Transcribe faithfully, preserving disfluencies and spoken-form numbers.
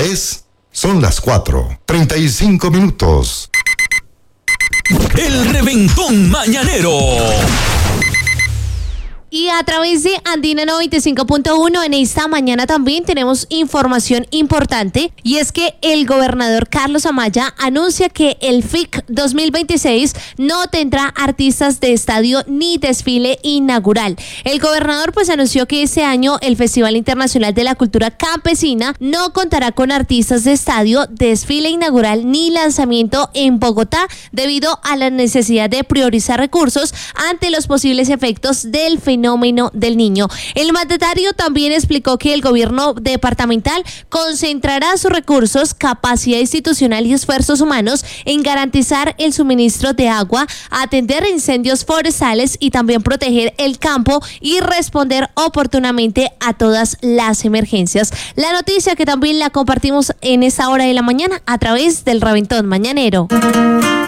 es... Son las cuatro, treinta y cinco minutos. El reventón mañanero. Y a través de Andina noventa y cinco punto uno en esta mañana también tenemos información importante, y es que el gobernador Carlos Amaya anuncia que el F I C dos mil veintiséis no tendrá artistas de estadio ni desfile inaugural. El gobernador pues anunció que este año el Festival Internacional de la Cultura Campesina no contará con artistas de estadio, desfile inaugural ni lanzamiento en Bogotá, debido a la necesidad de priorizar recursos ante los posibles efectos del fenómeno fenómeno del niño. El mandatario también explicó que el gobierno departamental concentrará sus recursos, capacidad institucional y esfuerzos humanos en garantizar el suministro de agua, atender incendios forestales y también proteger el campo y responder oportunamente a todas las emergencias. La noticia que también la compartimos en esta hora de la mañana a través del Reventón Mañanero.